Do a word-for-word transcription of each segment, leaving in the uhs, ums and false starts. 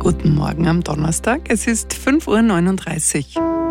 Guten Morgen am Donnerstag, es ist fünf Uhr neununddreißig.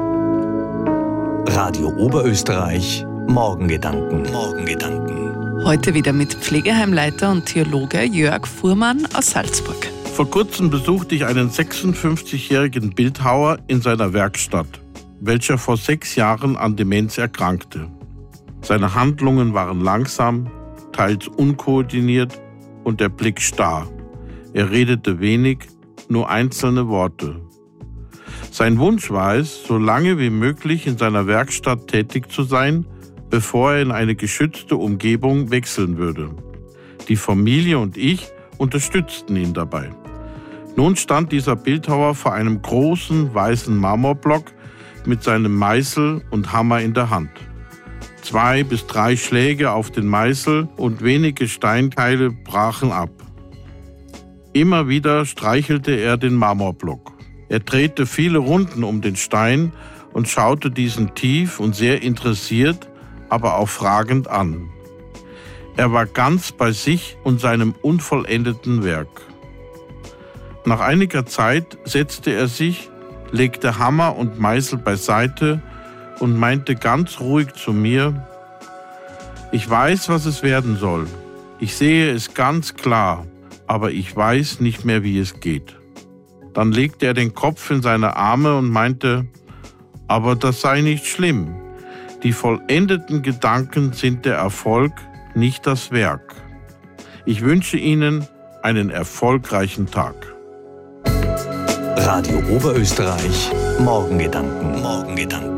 Radio Oberösterreich, Morgengedanken. Morgengedanken. Heute wieder mit Pflegeheimleiter und Theologe Jörg Fuhrmann aus Salzburg. Vor kurzem besuchte ich einen sechsundfünfzigjährigen Bildhauer in seiner Werkstatt, welcher vor sechs Jahren an Demenz erkrankte. Seine Handlungen waren langsam, teils unkoordiniert und der Blick starr. Er redete wenig, nur einzelne Worte. Sein Wunsch war es, so lange wie möglich in seiner Werkstatt tätig zu sein, bevor er in eine geschützte Umgebung wechseln würde. Die Familie und ich unterstützten ihn dabei. Nun stand dieser Bildhauer vor einem großen weißen Marmorblock mit seinem Meißel und Hammer in der Hand. Zwei bis drei Schläge auf den Meißel und wenige Steinteile brachen ab. Immer wieder streichelte er den Marmorblock. Er drehte viele Runden um den Stein und schaute diesen tief und sehr interessiert, aber auch fragend an. Er war ganz bei sich und seinem unvollendeten Werk. Nach einiger Zeit setzte er sich, legte Hammer und Meißel beiseite und meinte ganz ruhig zu mir: Ich weiß, was es werden soll. Ich sehe es ganz klar, aber ich weiß nicht mehr, wie es geht. Dann legte er den Kopf in seine Arme und meinte: Aber das sei nicht schlimm. Die vollendeten Gedanken sind der Erfolg, nicht das Werk. Ich wünsche Ihnen einen erfolgreichen Tag. Radio Oberösterreich, Morgengedanken. Morgengedanken.